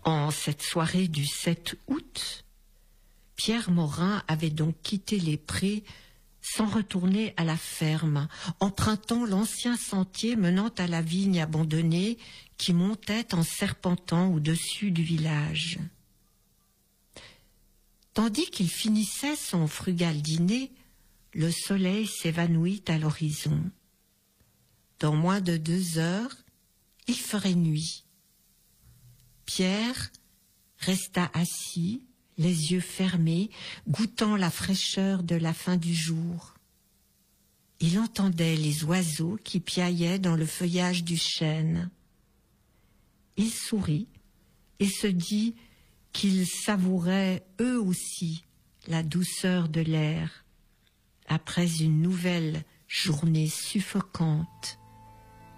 En cette soirée du 7 août, Pierre Morin avait donc quitté les prés sans retourner à la ferme, empruntant l'ancien sentier menant à la vigne abandonnée qui montait en serpentant au-dessus du village. Tandis qu'il finissait son frugal dîner, le soleil s'évanouit à l'horizon. Dans moins de 2 heures, il ferait nuit. Pierre resta assis, les yeux fermés, goûtant la fraîcheur de la fin du jour. Il entendait les oiseaux qui piaillaient dans le feuillage du chêne. Il sourit et se dit qu'ils savouraient eux aussi la douceur de l'air après une nouvelle journée suffocante.